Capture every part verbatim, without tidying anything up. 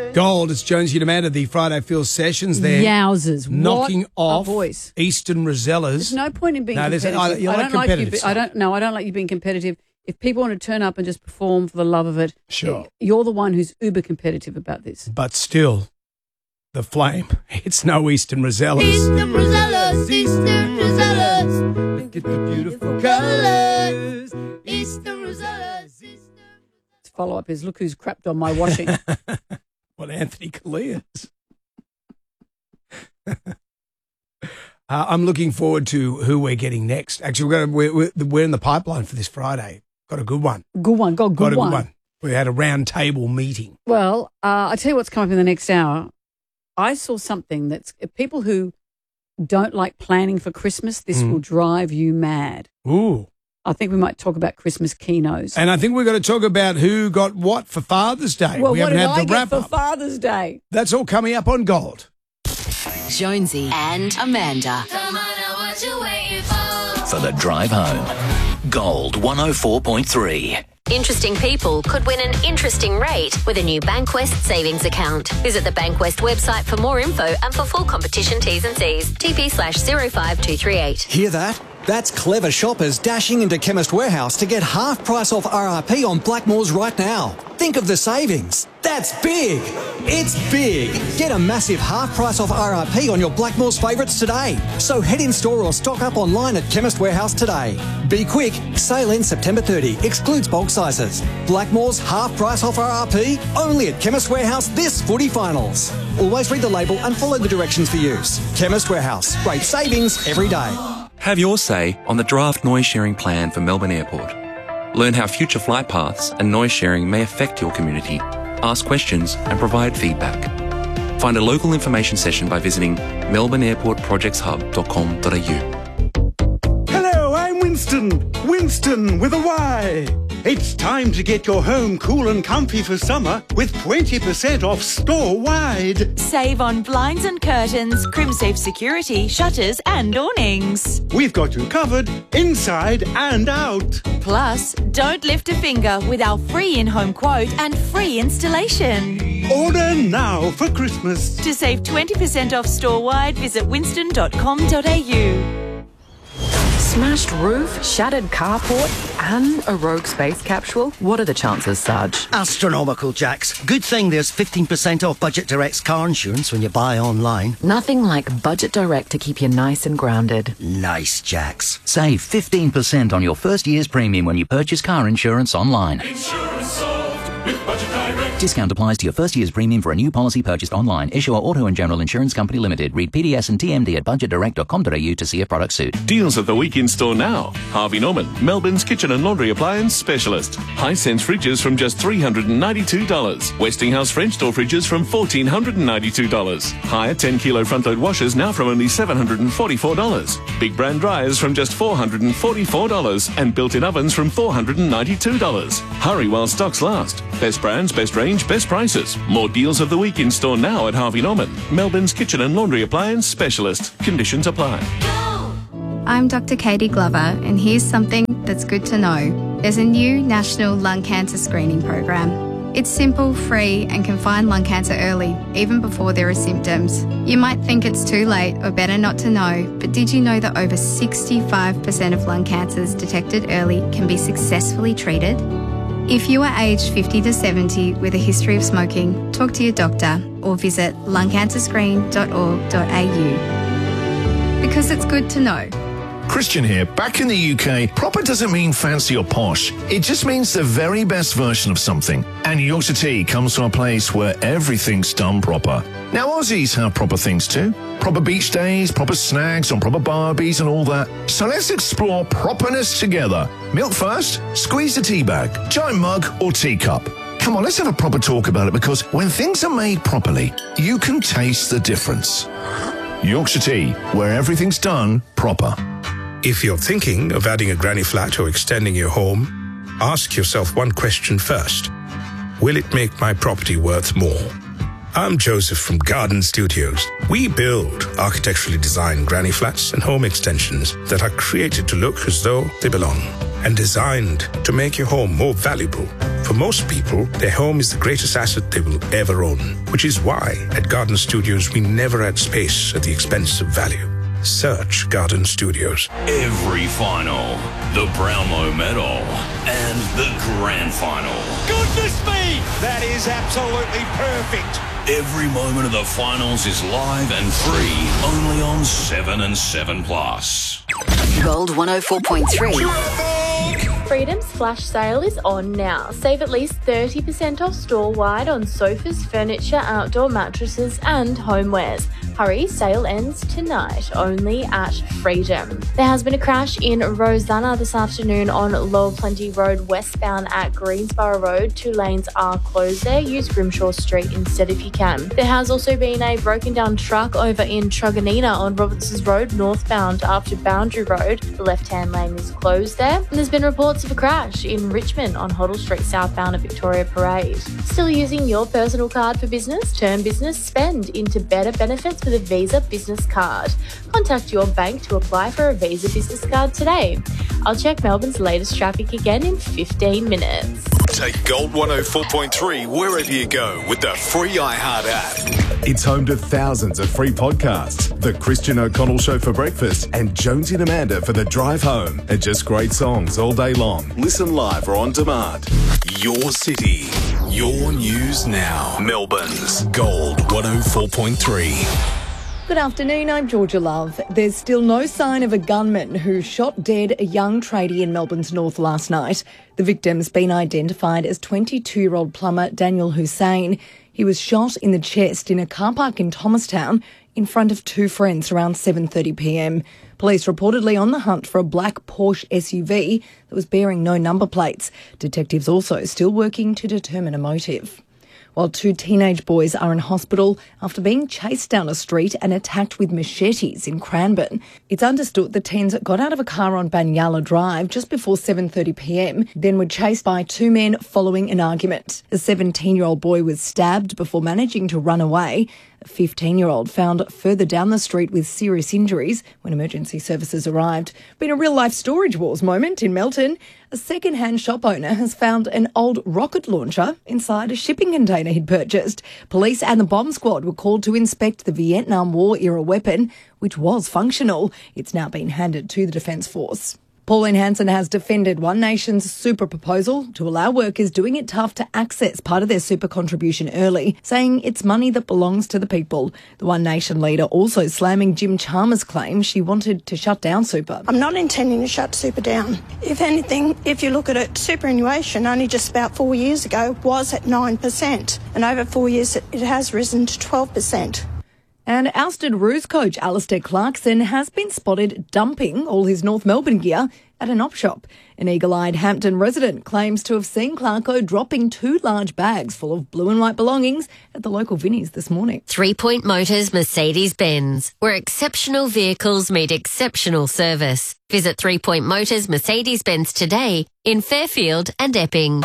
Gold, it's Jonesy and Amanda, the Friday Field sessions there. Yowzers. Knocking what off a voice. Eastern Rosellas. There's no point in being no, competitive. I, you I like don't like you. competitive Be, I don't. No, I don't like you being competitive. If people want to turn up and just perform for the love of it, sure. You're the one who's uber competitive about this. But still, the flame. It's no Eastern Rosellas. Eastern Rosellas, Eastern Rosellas. Look at the beautiful colours. Eastern Rosellas, Eastern. Follow up is, look who's crapped on my washing. What, Anthony Callias? uh, I'm looking forward to who we're getting next. Actually, we're, gonna, we're, we're, we're in the pipeline for this Friday. Got a good one. Good one. Got a good, Got a one. good one. We had a round table meeting. Well, uh, I tell you what's coming up in the next hour. I saw something that's people who don't like planning for Christmas, this mm. will drive you mad. Ooh. I think we might talk about Christmas keynotes. And I think we're going to talk about who got what for Father's Day. Well, we what haven't did had I the get wrap for up. Father's Day? That's all coming up on Gold. Jonesy and Amanda. Come on, now what you waiting for? For the drive home. Gold one oh four point three. Interesting people could win an interesting rate with a new Bankwest savings account. Visit the Bankwest website for more info and for full competition T's and C's. T P slash zero five two three eight. Hear that? That's clever shoppers dashing into Chemist Warehouse to get half price off R R P on Blackmores right now. Think of the savings. That's big. It's big. Get a massive half price off R R P on your Blackmores favourites today. So head in store or stock up online at Chemist Warehouse today. Be quick. Sale ends September thirtieth. Excludes bulk sizes. Blackmores half price off R R P only at Chemist Warehouse this footy finals. Always read the label and follow the directions for use. Chemist Warehouse. Great savings every day. Have your say on the draft noise sharing plan for Melbourne Airport. Learn how future flight paths and noise sharing may affect your community. Ask questions and provide feedback. Find a local information session by visiting melbourne airport projects hub dot com dot a u. Hello, I'm Winston. Winston with a Y. It's time to get your home cool and comfy for summer with twenty percent off store-wide. Save on blinds and curtains, Crimsafe security, shutters and awnings. We've got you covered inside and out. Plus, don't lift a finger with our free in-home quote and free installation. Order now for Christmas. To save twenty percent off store-wide, visit winston dot com dot a u. Smashed roof, shattered carport, and a rogue space capsule? What are the chances, Sarge? Astronomical, Jax. Good thing there's fifteen percent off Budget Direct's car insurance when you buy online. Nothing like Budget Direct to keep you nice and grounded. Nice, Jax. Save fifteen percent on your first year's premium when you purchase car insurance online. Insurance solved with Budget Direct. Discount applies to your first year's premium for a new policy purchased online. Issuer Auto and General Insurance Company Limited. Read P D S and T M D at budget direct dot com dot a u to see a product suit. Deals of the week in store now. Harvey Norman, Melbourne's kitchen and laundry appliance specialist. Hisense fridges from just three hundred ninety-two dollars. Westinghouse French door fridges from one thousand four hundred ninety-two dollars. Higher ten kilo front load washers now from only seven hundred forty-four dollars. Big brand dryers from just four hundred forty-four dollars. And built-in ovens from four hundred ninety-two dollars. Hurry while stocks last. Best brands, best range, best prices. More deals of the week in store now at Harvey Norman, Melbourne's kitchen and laundry appliance specialist. Conditions apply. I'm Doctor Katie Glover, and here's something that's good to know. There's a new national lung cancer screening program. It's simple, free, and can find lung cancer early, even before there are symptoms. You might think it's too late or better not to know, but did you know that over sixty-five percent of lung cancers detected early can be successfully treated? If you are aged fifty to seventy with a history of smoking, talk to your doctor or visit lung cancer screen dot org dot a u. Because it's good to know. Christian here. Back in the U K, proper doesn't mean fancy or posh. It just means the very best version of something. And Yorkshire Tea comes from a place where everything's done proper. Now, Aussies have proper things too. Proper beach days, proper snags on proper barbies and all that. So let's explore properness together. Milk first, squeeze the tea bag, giant mug or teacup. Come on, let's have a proper talk about it, because when things are made properly, you can taste the difference. Yorkshire Tea, where everything's done proper. If you're thinking of adding a granny flat or extending your home, ask yourself one question first. Will it make my property worth more? I'm Joseph from Garden Studios. We build architecturally designed granny flats and home extensions that are created to look as though they belong and designed to make your home more valuable. For most people, their home is the greatest asset they will ever own, which is why at Garden Studios we never add space at the expense of value. Search Garden Studios. Every final, the Brownlow Medal, and the Grand Final. Goodness me! That is absolutely perfect. Every moment of the finals is live and free, only on seven and seven Plus. Gold one oh four point three. Freedom's flash sale is on now. Save at least thirty percent off store-wide on sofas, furniture, outdoor mattresses and homewares. Hurry, sale ends tonight, only at Freedom. There has been a crash in Rosanna this afternoon on Lower Plenty Road westbound at Greensboro Road. Two lanes are closed there. Use Grimshaw Street instead if you can. There has also been a broken down truck over in Truganina on Robertson's Road northbound after Boundary Road. The left-hand lane is closed there. And there's been reports of a crash in Richmond on Hoddle Street southbound at Victoria Parade. Still using your personal card for business? Turn business spend into better benefits with a Visa Business Card. Contact your bank to apply for a Visa Business Card today. I'll check Melbourne's latest traffic again in fifteen minutes. Take Gold one oh four point three wherever you go with the free iHeart app. It's home to thousands of free podcasts. The Christian O'Connell Show for breakfast and Jonesy and Amanda for the drive home. And just great songs all day long. Listen live or on demand. Your city, your news now. Melbourne's Gold one oh four point three. Good afternoon, I'm Georgia Love. There's still no sign of a gunman who shot dead a young tradie in Melbourne's north last night. The victim's been identified as twenty-two-year-old plumber Daniel Hussein. He was shot in the chest in a car park in Thomastown in front of two friends around seven thirty p m. Police reportedly on the hunt for a black Porsche S U V that was bearing no number plates. Detectives also still working to determine a motive. While two teenage boys are in hospital after being chased down a street and attacked with machetes in Cranbourne. It's understood the teens got out of a car on Banyala Drive just before seven thirty p m, then were chased by two men following an argument. A seventeen-year-old boy was stabbed before managing to run away. A fifteen-year-old found further down the street with serious injuries when emergency services arrived. Been a real-life Storage Wars moment in Melton. A second-hand shop owner has found an old rocket launcher inside a shipping container he'd purchased. Police and the bomb squad were called to inspect the Vietnam War-era weapon, which was functional. It's now been handed to the Defence Force. Pauline Hanson has defended One Nation's super proposal to allow workers doing it tough to access part of their super contribution early, saying it's money that belongs to the people. The One Nation leader also slamming Jim Chalmers' claim she wanted to shut down super. I'm not intending to shut super down. If anything, if you look at it, superannuation only just about four years ago was at nine percent, and over four years it has risen to twelve percent. And ousted Roos coach Alistair Clarkson has been spotted dumping all his North Melbourne gear at an op shop. An eagle-eyed Hampton resident claims to have seen Clarko dropping two large bags full of blue and white belongings at the local Vinnies this morning. Three Point Motors Mercedes-Benz, where exceptional vehicles meet exceptional service. Visit Three Point Motors Mercedes-Benz today in Fairfield and Epping.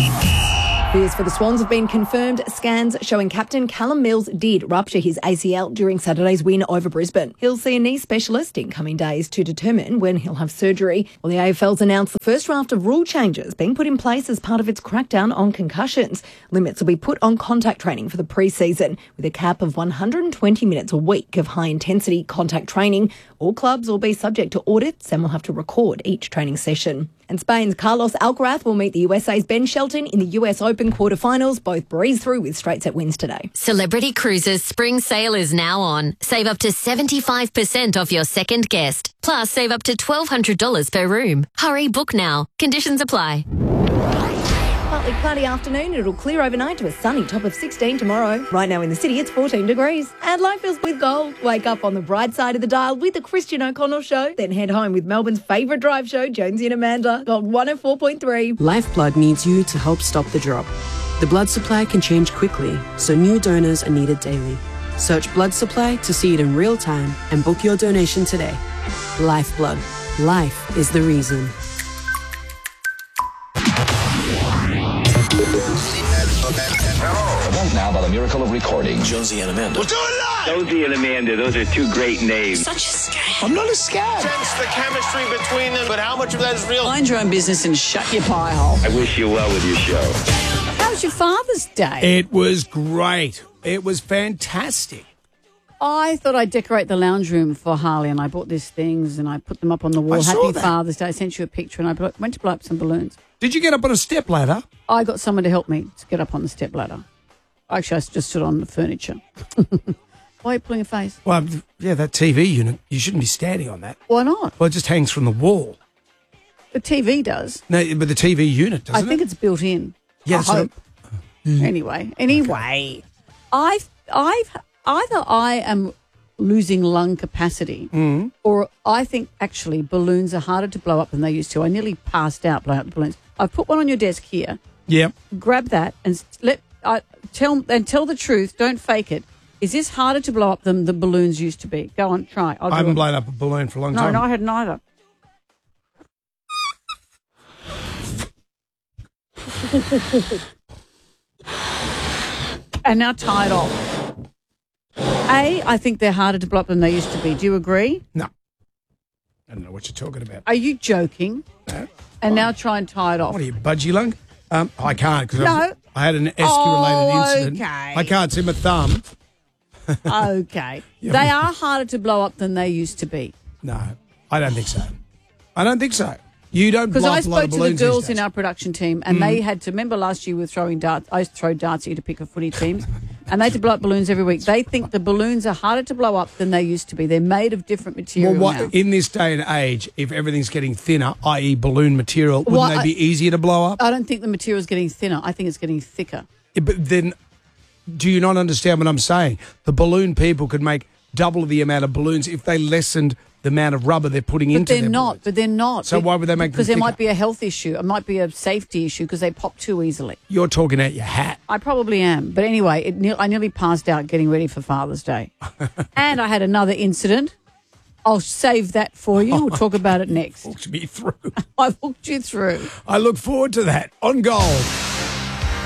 Fears for the Swans have been confirmed. Scans showing captain Callum Mills did rupture his A C L during Saturday's win over Brisbane. He'll see a knee specialist in coming days to determine when he'll have surgery. Well, the A F L's announced the first raft of rule changes being put in place as part of its crackdown on concussions. Limits will be put on contact training for the pre-season, with a cap of one hundred twenty minutes a week of high-intensity contact training. All clubs will be subject to audits and will have to record each training session. And Spain's Carlos Alcaraz will meet the U S A's Ben Shelton in the U S Open quarterfinals. Both breeze through with straight set wins today. Celebrity Cruises spring sale is now on. Save up to seventy-five percent off your second guest. Plus, save up to twelve hundred dollars per room. Hurry, book now. Conditions apply. Partly cloudy afternoon. It'll clear overnight to a sunny top of sixteen tomorrow. Right now in the city, it's fourteen degrees. And life feels with gold. Wake up on the bright side of the dial with the Christian O'Connell Show. Then head home with Melbourne's favourite drive show, Jonesy and Amanda. Gold one oh four point three. Lifeblood needs you to help stop the drop. The blood supply can change quickly, so new donors are needed daily. Search blood supply to see it in real time and book your donation today. Lifeblood. Life is the reason. right now by the miracle of recording. Jonesy and Amanda. We'll do it live! Jonesy and Amanda, those are two great names. Such a scam. I'm not a scam. Sense the chemistry between them, but how much of that is real? Mind your own business and shut your pie hole. I wish you well with your show. How was your Father's Day? It was great. It was fantastic. I thought I'd decorate the lounge room for Harley, and I bought these things and I put them up on the wall. I saw Happy that. Father's Day. I sent you a picture, and I blo- went to blow up some balloons. Did you get up on a step ladder? I got someone to help me to get up on the step ladder. Actually, I just stood on the furniture. Why are you pulling a face? Well, yeah, that T V unit, you shouldn't be standing on that. Why not? Well, it just hangs from the wall. The T V does. No, but the T V unit doesn't I think it? it's built in. Yeah, I that's what hope. Anyway, anyway, I've, I've, either I am losing lung capacity, Mm. or I think actually balloons are harder to blow up than they used to. I nearly passed out blowing up the balloons. I've put one on your desk here. Yeah. Grab that and s- let uh, tell and tell the truth. Don't fake it. Is this harder to blow up than the balloons used to be? Go on, try. I'll do I haven't it. blown up a balloon for a long No, time. no, I hadn't either. And now tie it off. A, I think they're harder to blow up than they used to be. Do you agree? No. I don't know what you're talking about. Are you joking? No. And now try and tie it off. What are you, budgie lung? Um, I can't because No. I had an esky-related Oh, incident. okay. I can't see my thumb. Okay. Yeah, They but- are harder to blow up than they used to be. No, I don't think so. I don't think so. You don't Because blow I up a lot spoke of to the balloons these girls in days. our production team, and Mm. they had to remember last year we were throwing darts. I used to throw darts at you to pick a footy teams, and they had to blow up balloons every week. They think the balloons are harder to blow up than they used to be. They're made of different material Well, what, now. in this day and age, if everything's getting thinner, that is balloon material, wouldn't Well, they I- be easier to blow up? I don't think the material is getting thinner. I think it's getting thicker. Yeah, but then, do you not understand what I'm saying? The balloon people could make double the amount of balloons if they lessened the amount of rubber they're putting But into they're their not. balloons. But they're not. So why would they make them Because there thicker? might be a health issue. It might be a safety issue because they pop too easily. You're talking out your hat. I probably am. But anyway, it ne- I nearly passed out getting ready for Father's Day. And I had another incident. I'll save that for you. We'll talk about it next. Walked me through. I've walked you through. I look forward to that. On Gold.